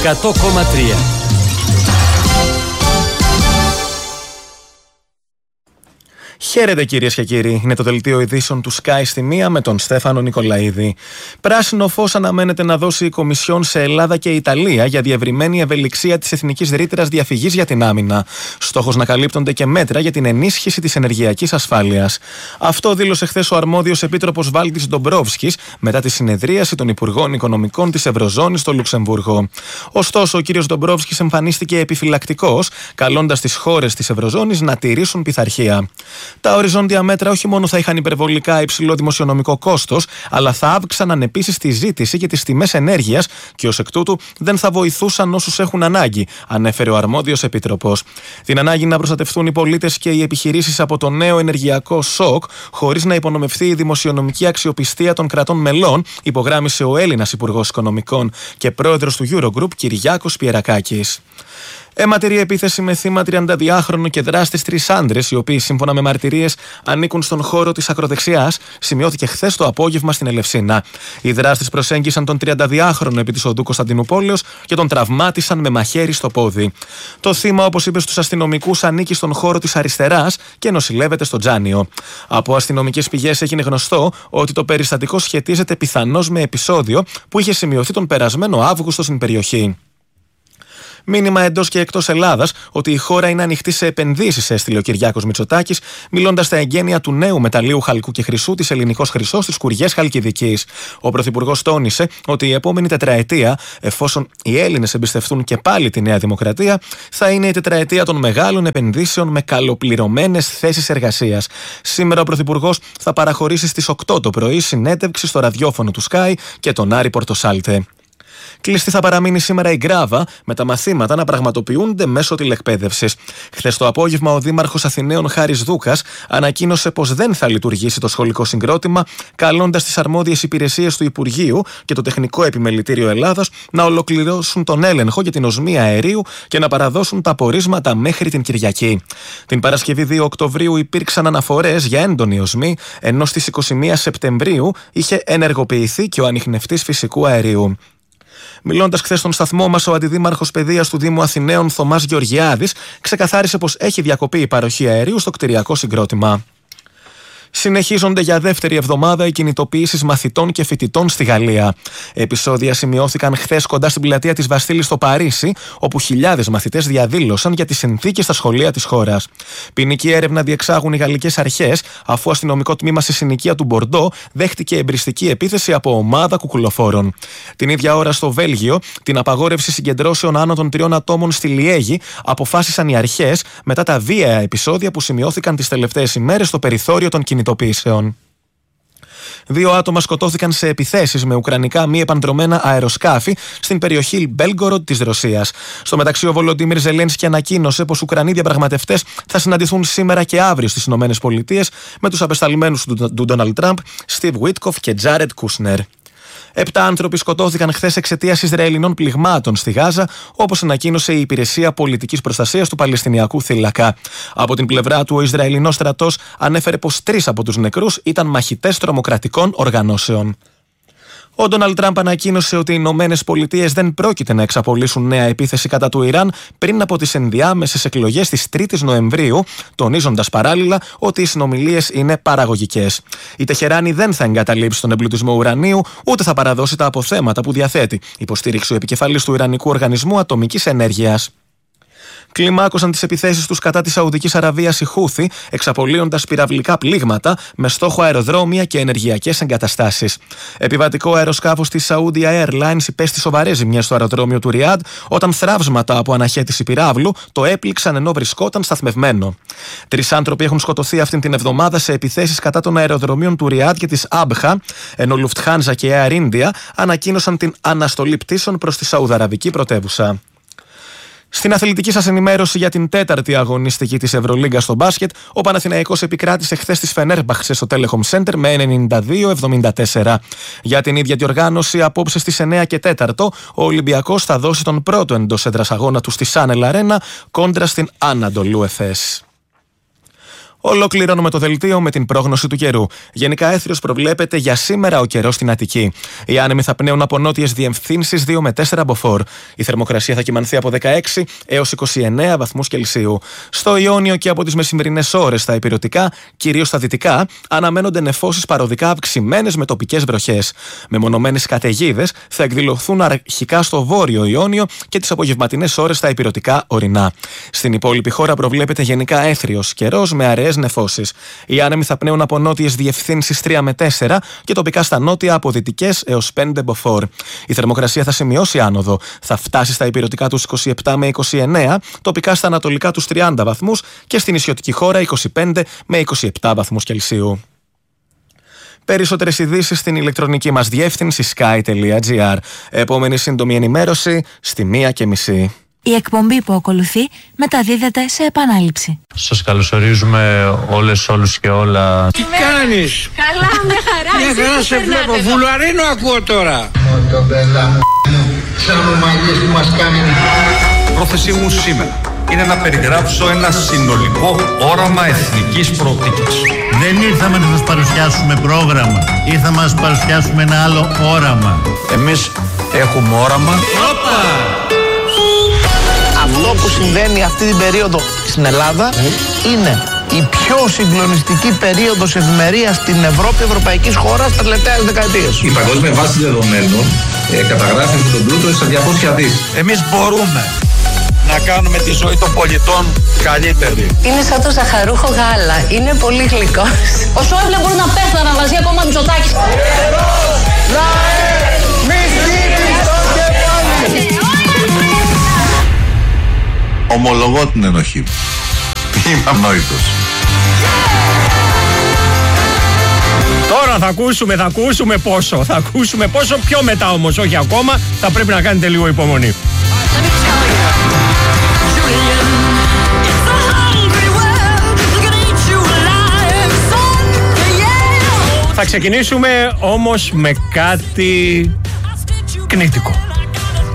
100,3. Χαίρετε κυρίες και κύριοι, είναι το δελτίο ειδήσεων του Sky στη μία με τον Στέφανο Νικολαίδη. Πράσινο φως αναμένεται να δώσει η Κομισιόν σε Ελλάδα και Ιταλία για διευρυμένη ευελιξία της εθνικής ρήτρας διαφυγής για την άμυνα. Στόχος να καλύπτονται και μέτρα για την ενίσχυση της ενεργειακής ασφάλειας. Αυτό δήλωσε χθες ο αρμόδιος επίτροπος Βάλτης Ντομπρόφσκης μετά τη συνεδρίαση των Υπουργών Οικονομικών της Ευρωζώνης στο Λουξεμβούργο. Ωστόσο, ο κ. Ντομπρόφσκης εμφανίστηκε επιφυλακτικός, καλώντας τις χώρες της Ευρωζώνης να τηρήσουν πειθαρχία. Τα οριζόντια μέτρα όχι μόνο θα είχαν υπερβολικά υψηλό δημοσιονομικό κόστος, αλλά θα αύξαναν επίσης τη ζήτηση και τις τιμές ενέργειας και ως εκ τούτου δεν θα βοηθούσαν όσους έχουν ανάγκη, ανέφερε ο αρμόδιος επίτροπος. Την ανάγκη να προστατευτούν οι πολίτες και οι επιχειρήσεις από το νέο ενεργειακό σοκ, χωρίς να υπονομευθεί η δημοσιονομική αξιοπιστία των κρατών μελών, υπογράμμισε ο Έλληνας Υπουργός Οικονομικών και πρόεδρος του Eurogroup, Κυριάκος Πιερακάκης. Αιματηρή επίθεση με θύμα 32χρονο και δράστες 3 άντρες, οι οποίοι σύμφωνα με μαρτυρίες ανήκουν στον χώρο της ακροδεξιάς, σημειώθηκε χθες το απόγευμα στην Ελευσίνα. Οι δράστες προσέγγισαν τον 32χρονο επί της οδού Κωνσταντινουπόλεως και τον τραυμάτισαν με μαχαίρι στο πόδι. Το θύμα, όπως είπε στους αστυνομικούς, ανήκει στον χώρο της αριστεράς και νοσηλεύεται στο Τζάνιο. Από αστυνομικές πηγές έγινε γνωστό ότι το περιστατικό σχετίζεται πιθανώς με επεισόδιο που είχε σημειωθεί τον περασμένο Αύγουστο στην περιοχή. Μήνυμα εντός και εκτός Ελλάδας ότι η χώρα είναι ανοιχτή σε επενδύσεις, έστειλε ο Κυριάκος Μητσοτάκης, μιλώντας στα εγγένεια του νέου μεταλλείου χαλκού και χρυσού της Ελληνικός Χρυσός στις Κουριές Χαλκιδικής. Ο Πρωθυπουργός τόνισε ότι η επόμενη τετραετία, εφόσον οι Έλληνες εμπιστευτούν και πάλι τη Νέα Δημοκρατία, θα είναι η τετραετία των μεγάλων επενδύσεων με καλοπληρωμένες θέσεις εργασίας. Σήμερα ο Πρωθυπουργός θα παραχωρήσει στις 8 το πρωί συνέντευξη στο ραδιόφωνο του Sky και τον Άρη Πορτοσάλτε. Κλειστή θα παραμείνει σήμερα η Γκράβα, με τα μαθήματα να πραγματοποιούνται μέσω τηλεκπαίδευσης. Χθες το απόγευμα, ο Δήμαρχος Αθηναίων Χάρης Δούκας ανακοίνωσε πως δεν θα λειτουργήσει το σχολικό συγκρότημα, καλώντας τις αρμόδιες υπηρεσίες του Υπουργείου και το Τεχνικό Επιμελητήριο Ελλάδας να ολοκληρώσουν τον έλεγχο για την οσμία αερίου και να παραδώσουν τα πορίσματα μέχρι την Κυριακή. Την Παρασκευή 2 Οκτωβρίου υπήρξαν αναφορές για έντονη οσμή, ενώ στις 21 Σεπτεμβρίου είχε ενεργοποιηθεί και ο ανιχνευτής φυσικού αερίου. Μιλώντας χθες στον σταθμό μας, ο αντιδήμαρχος παιδείας του Δήμου Αθηναίων, Θωμάς Γεωργιάδης, ξεκαθάρισε πως έχει διακοπεί η παροχή αερίου στο κτηριακό συγκρότημα. Συνεχίζονται για δεύτερη εβδομάδα οι κινητοποιήσεις μαθητών και φοιτητών στη Γαλλία. Επεισόδια σημειώθηκαν χθες κοντά στην πλατεία της Βαστίλης στο Παρίσι, όπου χιλιάδες μαθητές διαδήλωσαν για τις συνθήκες στα σχολεία της χώρας. Ποινική έρευνα διεξάγουν οι γαλλικές αρχές, αφού αστυνομικό τμήμα στη συνοικία του Μπορντό δέχτηκε εμπριστική επίθεση από ομάδα κουκουλοφόρων. Την ίδια ώρα στο Βέλγιο, την απαγόρευση συγκεντρώσεων άνω των 3 ατόμων στη Λιέγη αποφάσισαν οι αρχές μετά τα βίαια επεισόδια που σημειώθηκαν τις τελευταίες ημέρες στο περιθώριο των κινητοποιήσεων. 2 άτομα σκοτώθηκαν σε επιθέσεις με ουκρανικά μη επανδρωμένα αεροσκάφη στην περιοχή Μπέλγκοροντ της Ρωσίας. Στο μεταξύ, ο Βολοντίμιρ Ζελένσκι ανακοίνωσε πως Ουκρανοί διαπραγματευτές θα συναντηθούν σήμερα και αύριο στις ΗΠΑ με τους απεσταλμένους του Ντόναλντ Τραμπ, Στιβ Βίτκοφ και Τζάρετ Κούσνερ. 7 άνθρωποι σκοτώθηκαν χθες εξαιτίας Ισραηλινών πληγμάτων στη Γάζα, όπως ανακοίνωσε η Υπηρεσία Πολιτικής Προστασίας του Παλαιστινιακού Θύλακα. Από την πλευρά του, ο Ισραηλινός στρατός ανέφερε πως 3 από τους νεκρούς ήταν μαχητές τρομοκρατικών οργανώσεων. Ο Ντόναλντ Τραμπ ανακοίνωσε ότι οι Ηνωμένες Πολιτείες δεν πρόκειται να εξαπολύσουν νέα επίθεση κατά του Ιράν πριν από τις ενδιάμεσες εκλογές της 3ης Νοεμβρίου, τονίζοντας παράλληλα ότι οι συνομιλίες είναι παραγωγικές. Η Τεχεράνη δεν θα εγκαταλείψει τον εμπλουτισμό ουρανίου, ούτε θα παραδώσει τα αποθέματα που διαθέτει, υποστήριξε ο επικεφαλής του Ιρανικού Οργανισμού Ατομικής Ενέργειας. Κλιμάκωσαν τις επιθέσεις τους κατά της Σαουδικής Αραβίας οι Χούθι, εξαπολύοντας πυραυλικά πλήγματα με στόχο αεροδρόμια και ενεργειακές εγκαταστάσεις. Επιβατικό αεροσκάφος της Saudi Airlines υπέστη σοβαρές ζημιές στο αεροδρόμιο του Ριάντ, όταν θραύσματα από αναχέτηση πυράβλου το έπληξαν ενώ βρισκόταν σταθμευμένο. 3 άνθρωποι έχουν σκοτωθεί αυτήν την εβδομάδα σε επιθέσεις κατά των αεροδρομίων του Ριάντ και της Άμπχα, ενώ Lufthansa και Air India ανακοίνωσαν την αναστολή πτήσεων προς τη Σαουδαραβική πρωτεύουσα. Στην αθλητική σας ενημέρωση για την 4η αγωνιστική της Ευρωλίγκας στο μπάσκετ, ο Παναθηναϊκός επικράτησε χθες της Φενέρμπαχτσε στο Telecom Center με 92-74. Για την ίδια διοργάνωση, απόψε στις 9 και 4, ο Ολυμπιακός θα δώσει τον πρώτο εντός έδρας αγώνα του στη Σάνελ Αρένα κόντρα στην Ανατολού Εφές. Ολοκληρώνουμε το δελτίο με την πρόγνωση του καιρού. Γενικά έθριος προβλέπεται για σήμερα ο καιρός στην Αττική. Οι άνεμοι θα πνέουν από νότιες διευθύνσεις 2 με 4 μποφόρ. Η θερμοκρασία θα κυμανθεί από 16 έως 29 βαθμούς Κελσίου. Στο Ιόνιο και από τις μεσημερινές ώρες στα ηπειρωτικά, κυρίως στα δυτικά, αναμένονται νεφώσεις παροδικά αυξημένες με τοπικές βροχές. Μεμονωμένες καταιγίδες θα εκδηλωθούν αρχικά στο βόρειο Ιόνιο και τις απογευματινές ώρες στα ηπειρωτικά ορεινά. Στην υπόλοιπη χώρα προβλέπεται γενικά έθριος καιρός με αραιές νεφώσεις. Οι άνεμοι θα πνέουν από νότιες διευθύνσεις 3 με 4 και τοπικά στα νότια από δυτικές έως 5 μποφόρ. Η θερμοκρασία θα σημειώσει άνοδο. Θα φτάσει στα ηπειρωτικά τους 27 με 29, τοπικά στα ανατολικά τους 30 βαθμούς και στην νησιωτική χώρα 25 με 27 βαθμούς Κελσίου. Περισσότερες ειδήσεις στην ηλεκτρονική μας διεύθυνση sky.gr. Επόμενη σύντομη ενημέρωση στη 1:30. Η εκπομπή που ακολουθεί μεταδίδεται σε επανάληψη. Σας καλωσορίζουμε όλους και όλα. Τι κάνεις? Καλά, μια χαρά. Μια χαρά σε βλέπω. Βουλαρίνο ακούω τώρα. Μοτομπέλα μου, σαν ομαλίες που μας κάνει. Πρόθεσή μου σήμερα είναι να περιγράψω ένα συνολικό όραμα εθνικής προοπτικής. Δεν ήρθαμε να σας παρουσιάσουμε πρόγραμμα. Ήρθαμε να σας παρουσιάσουμε ένα άλλο όραμα. Εμείς έχουμε όραμα. Αυτό που συμβαίνει αυτή την περίοδο στην Ελλάδα είναι η πιο συγκλονιστική περίοδος ευημερίας στην Ευρώπη, ευρωπαϊκής χώρας τα τελευταίες δεκαετίες. Η παγκόσμια βάση δεδομένων καταγράφει τον πλούτο στα 200 δις. Εμείς μπορούμε να κάνουμε τη ζωή των πολιτών καλύτερη. Είναι σαν το ζαχαρούχο γάλα. Είναι πολύ γλυκός. Ο Σόιμπλε μπορεί να πέθανα μαζί ακόμα με Μητσοτάκης. Ομολογώ την ενοχή μου. Είμαι ανόητος. Τώρα θα ακούσουμε πόσο. Θα ακούσουμε πόσο πιο μετά όμως, όχι ακόμα. Θα πρέπει να κάνετε λίγο υπομονή. Θα ξεκινήσουμε όμως με κάτι κνητικό.